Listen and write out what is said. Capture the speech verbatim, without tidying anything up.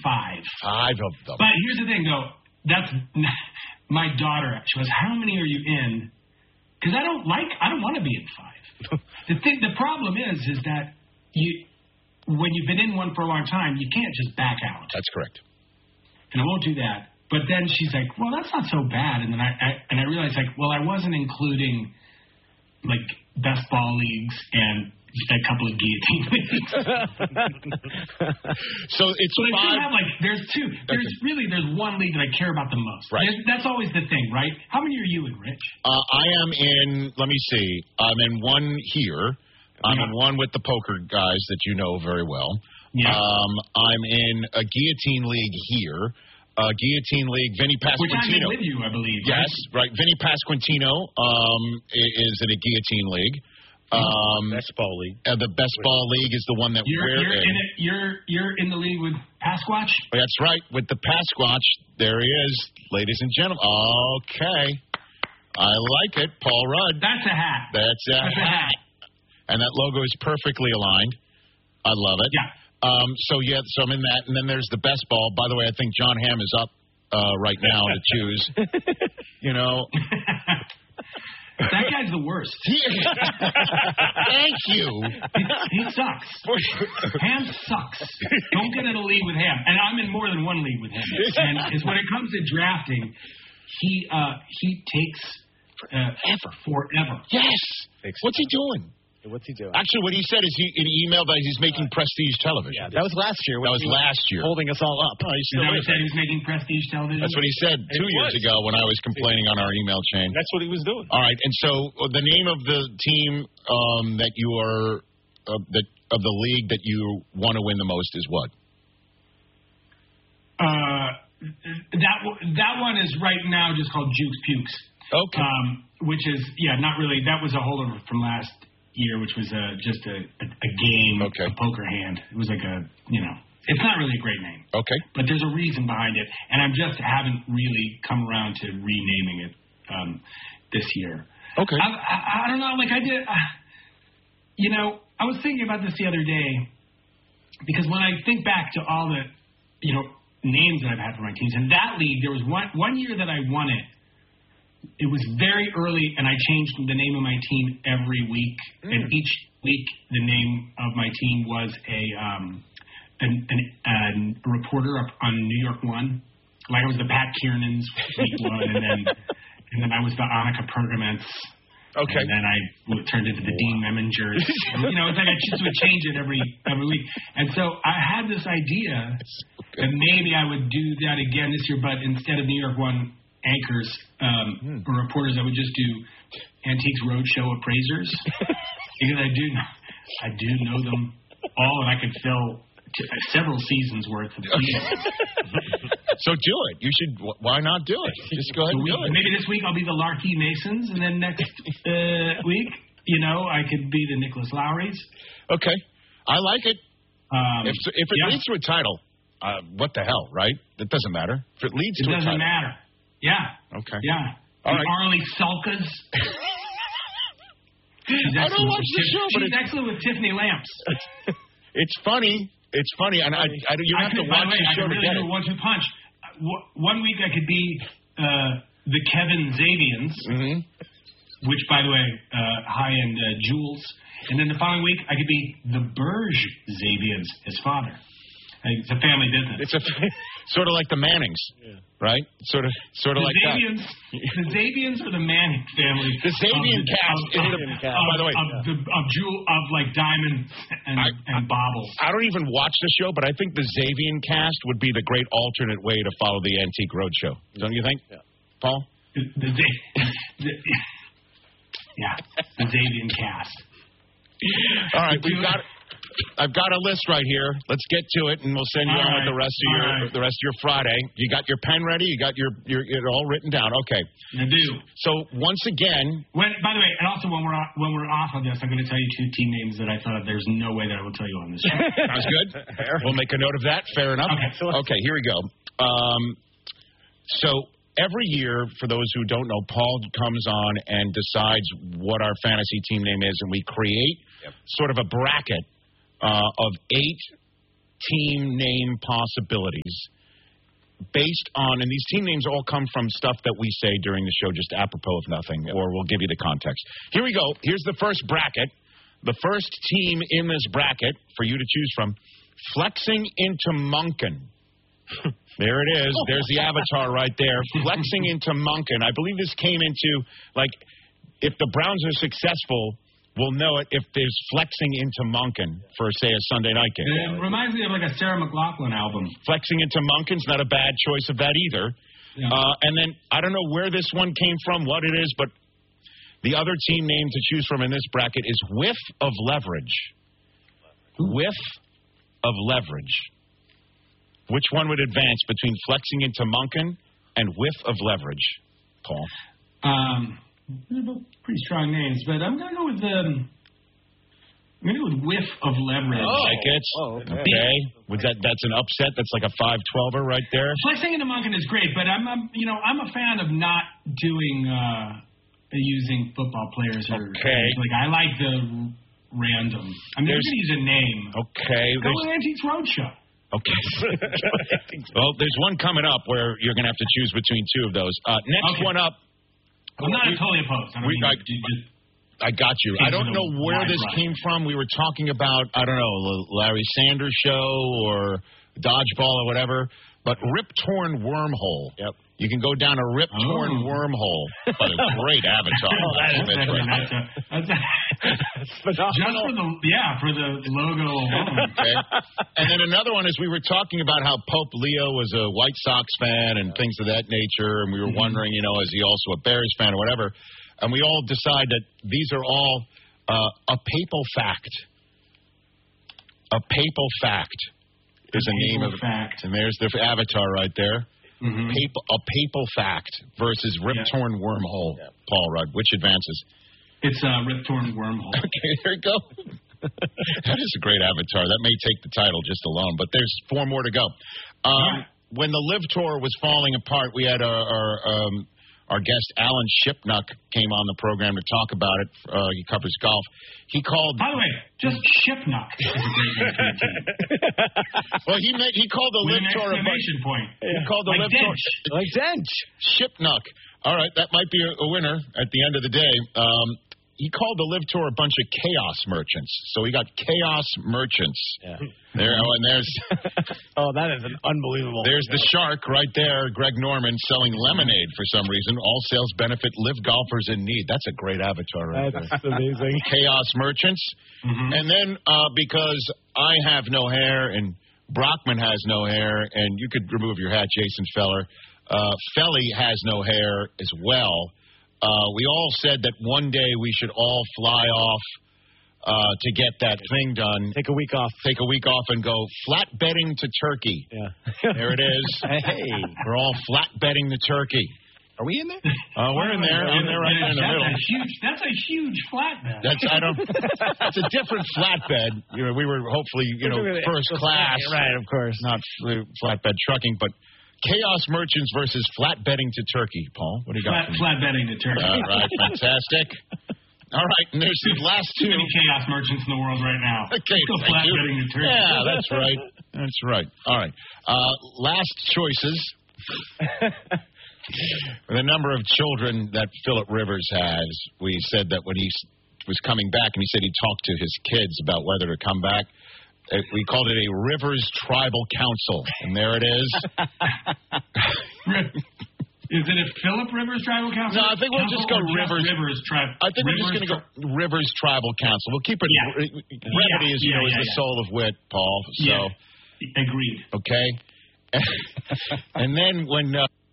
five. Five of them. But here's the thing, though. That's my daughter. She goes, how many are you in? Because I don't like, I don't want to be in five. the thing, the problem is, is that you, when you've been in one for a long time, you can't just back out. That's correct. And I won't do that. But then she's like, well, that's not so bad. And then I, I and I realized, like, well, I wasn't including, like, best ball leagues and a couple of guillotine leagues. So it's so five. Have, like, there's two. There's okay. really, there's one league that I care about the most. Right. There's, that's always the thing, right? How many are you in, Rich? Uh, I am in, let me see, I'm in one here. I'm yeah. in one with the poker guys that you know very well. Yeah. Um, I'm in a guillotine league here. Uh, guillotine league, Vinny Pasquantino. Which I'm in with you, I believe. Yes, right. Vinny Pasquantino um, is in a guillotine league. Um, best ball league. Uh, the best ball league is the one that you're, we're you're in. in it, you're you're in the league with Pasquatch. That's right, with the Pasquatch. There he is, ladies and gentlemen. Okay, I like it, Paul Rudd. That's a hat. That's a, That's hat. a hat. And that logo is perfectly aligned. I love it. Yeah. Um, so yeah, so I'm in that, and then there's the best ball. By the way, I think John Hamm is up uh, right now to choose. You know. That guy's the worst. Thank you. He, he sucks. Ham sucks. Don't get in a league with Ham. And I'm in more than one league with him. And it's when it comes to drafting, he uh, he takes uh, forever. Forever. Yes. What's he doing? What's he doing? Actually, what he said is he, in email that he's making prestige television. Yeah, that was last year. That was last year. Holding us all up. Oh, he Is still that what he is. said? He was making prestige television? That's what he said two It years was. ago when I was complaining on our email chain. That's what he was doing. All right, and so uh, the name of the team um, that you are uh, that of the league that you want to win the most is what? Uh, that that one is right now just called Jukes Pukes. Okay. Um, which is yeah, not really. That was a holdover from last year, which was uh, just a, a, a game, okay. a poker hand. It was like a you know, it's not really a great name. Okay. But there's a reason behind it, and I just haven't really come around to renaming it um, this year. Okay. I, I, I don't know. Like I did, uh, you know, I was thinking about this the other day because when I think back to all the, you know, names that I've had for my teams, in that league, there was one one year that I won it. It was very early, and I changed the name of my team every week. Mm. And each week, the name of my team was a um, an, an, a reporter up on New York One. Like I was the Pat Kiernan's week one, and then and then I was the Annika Pergaments. Okay. And then I turned into the Dean Memingers. You know, it's like I just would change it every every week. And so I had this idea that maybe I would do that again this year, but instead of New York One anchors um, hmm. or reporters, I would just do Antiques Roadshow appraisers because I do I do know them all, and I could fill t- several seasons worth of these. So do it. You should. Why not do it? Just go ahead so and we, do it. Maybe this week I'll be the Larky Masons, and then next uh, week, you know, I could be the Nicholas Lowrys. Okay, I like it. Um, if if it yeah. leads to a title, uh, what the hell, right? It doesn't matter. If it leads it to a title, it doesn't matter. Yeah. Okay. Yeah. All the right. Arlie Sulkas. I don't watch the show, but she's it's excellent with Tiffany Lamps. It's funny. It's funny, and I, I you have I could, to watch by the way, the I show could to really get do it. a one-two punch. Uh, one week I could be uh, the Kevin Zabians, mm-hmm. which, by the way, uh, high-end uh, jewels. And then the following week I could be the Burge Zabians, his father. It's a family business. It's a sort of like the Mannings, yeah. right? Sort of, sort of the like Zabians, that. The Zabians or the Manning family. The Zabian of, cast. Of, is of, the, of, by the way, of, yeah. the, of jewel of like diamonds and, I, and baubles. I don't even watch the show, but I think the Zabian cast would be the great alternate way to follow the Antique Roadshow. Don't you think, yeah. Paul? The, the, the, yeah, the Zabian cast. All right, we've got. I've got a list right here. Let's get to it, and we'll send you all on right. with the rest of your right. the rest of your Friday. You got your pen ready? You got your your it all written down? Okay. I do. So once again, when by the way, and also when we're off, when we're off of this, I'm going to tell you two team names that I thought there's no way that I will tell you on this show. Sounds good. We'll make a note of that. Fair enough. Okay. Okay. Here we go. Um, so. Every year, for those who don't know, Paul comes on and decides what our fantasy team name is, and we create yep. sort of a bracket uh, of eight team name possibilities based on, and these team names all come from stuff that we say during the show, just apropos of nothing, or we'll give you the context. Here we go. Here's the first bracket. The first team in this bracket for you to choose from, Flexing into Monken. There it is. There's the avatar right there. Flexing into Monken. I believe this came into, like, if the Browns are successful, we'll know it if there's flexing into Monken for, say, a Sunday night game. It reminds me of, like, a Sarah McLachlan album. Flexing into Monken's not a bad choice of that either. Yeah. Uh, and then, I don't know where this one came from, what it is, but the other team name to choose from in this bracket is Whiff of Leverage. Whiff of Leverage. Which one would advance between Flexing into Monken and Whiff of Leverage, Paul? Um, they're both pretty strong names, but I'm going to go with um, I'm going to go with Whiff of Leverage. Oh, like it? Oh, okay. okay. Was that that's an upset? That's like a five twelver right there. Flexing into Monken is great, but I'm, I'm you know I'm a fan of not doing uh, using football players. Or, okay. Like I like the random. I mean, there's, I'm going to use a name. Okay. Go with Antiques Roadshow. Okay. Well, there's one coming up where you're going to have to choose between two of those. Uh, next okay. one up. I'm not we, totally opposed. I, we, mean, I, just I got you. I don't know where this run. came from. We were talking about, I don't know, Larry Sanders Show or Dodgeball or whatever. But Rip Torn Wormhole. Yep. You can go down a Rip Torn oh. Wormhole. But a great avatar. Oh, that is that's right. right. That's a, that's a, just for the yeah for the logo alone. Okay. And then another one is we were talking about how Pope Leo was a White Sox fan and things of that nature, and we were mm-hmm. wondering, you know, is he also a Bears fan or whatever? And we all decide that these are all uh, a papal fact. A papal fact is a name of fact, and there's the avatar right there. Mm-hmm. Papal, a papal fact versus Rip yeah. Torn Wormhole. Yeah. Paul Rudd, which advances? It's a Rip Torn Wormhole. Okay, there you go. That is a great avatar. That may take the title just alone, but there's four more to go. Um, yeah. When the Live Tour was falling apart, we had our our, um, our guest Alan Shipnuck came on the program to talk about it. Uh, he covers golf. He called. By the way, just Shipnuck is a great name for a team. Well, he made, he called the With Live an Tour. Exclamation point. He yeah. called the like Live Tour. Like Dench. Shipnuck. All right, that might be a, a winner at the end of the day. Um, he called the Live Tour a bunch of chaos merchants. So we got chaos merchants. Yeah. There, oh, and there's... oh, that is an unbelievable... There's the shark right there, Greg Norman, selling lemonade for some reason. All sales benefit Live golfers in need. That's a great avatar right That's there. amazing. Chaos merchants. Mm-hmm. And then, uh, because I have no hair and Brockman has no hair, and you could remove your hat, Jason Feller, uh, Felly has no hair as well. Uh, we all said that one day we should all fly off uh, to get that thing done. Take a week off. Take a week off and go flatbedding to Turkey. Yeah. There it is. Hey. We're all flatbedding to Turkey. Are we in there? Uh, we're in there. I'm there right in the that's middle. A huge, that's a huge flatbed. That's I don't. It's a different flatbed. You know, we were hopefully you know first class, right? Of course, not flatbed trucking, but. Chaos merchants versus flatbedding to Turkey, Paul. What do you got? Flat, flatbedding to Turkey. All right, fantastic. All right, and there's the last two. Too many chaos merchants in the world right now. Okay, Let's go flatbedding to Turkey. Yeah, that's right. That's right. All right. Uh, last choices. The number of children that Philip Rivers has, we said that when he was coming back, and he said he talked to his kids about whether to come back. We called it a Rivers Tribal Council, and there it is. Is it a Philip Rivers Tribal Council? No, I think we'll Council just go Rivers. Rivers Tribal. I think Rivers we're just going to go Rivers Tribal Council. We'll keep it. Yeah. Brevity yeah, is, you yeah, know, yeah, is the yeah. soul of wit, Paul. So, yeah. Agreed. Okay. And then when. Uh,